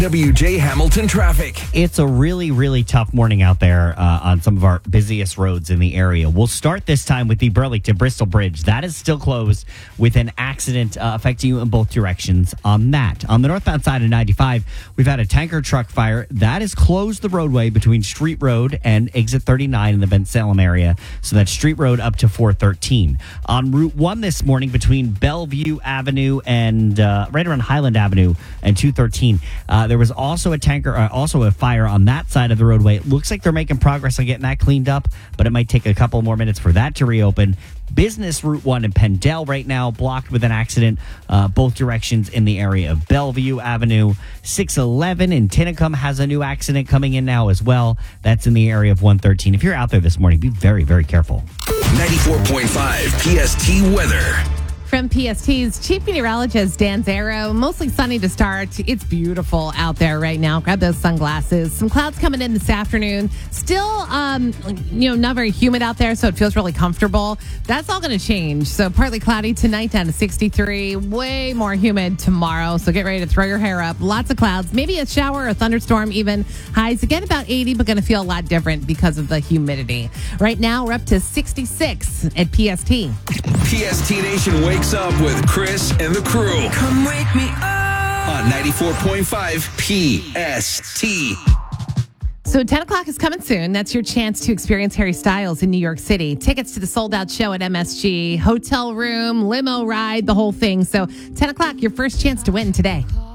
WJ Hamilton traffic. It's a really, really tough morning out there on some of our busiest roads in the area. We'll start this time with the Burlington-Bristol Bridge. That is still closed with an accident affecting you in both directions on that. On the northbound side of 95, we've had a tanker truck fire. That has closed the roadway between Street Road and Exit 39 in the Ben Salem area. So that's Street Road up to 413. On Route 1 this morning between Bellevue Avenue and right around Highland Avenue and 213, there was also a fire on that side of the roadway. It looks like they're making progress on getting that cleaned up, but it might take a couple more minutes for that to reopen. Business Route 1 in Pendel right now blocked with an accident, both directions in the area of Bellevue Avenue. 611 in Tinicum has a new accident coming in now as well. That's in the area of 113. If you're out there this morning, be very, very careful. 94.5 PST weather. From PST's chief meteorologist, Dan Zero. Mostly sunny to start. It's beautiful out there right now. Grab those sunglasses. Some clouds coming in this afternoon. Still, not very humid out there, so it feels really comfortable. That's all going to change. So partly cloudy tonight down to 63. Way more humid tomorrow. So get ready to throw your hair up. Lots of clouds. Maybe a shower or a thunderstorm even. Highs again about 80, but going to feel a lot different because of the humidity. Right now, we're up to 66 at PST. PST Nation wakes up with Chris and the crew. Come wake me up. On 94.5 PST. So 10 o'clock is coming soon. That's your chance to experience Harry Styles in New York City. Tickets to the sold-out show at MSG. Hotel room, limo ride, the whole thing. So 10 o'clock, your first chance to win today.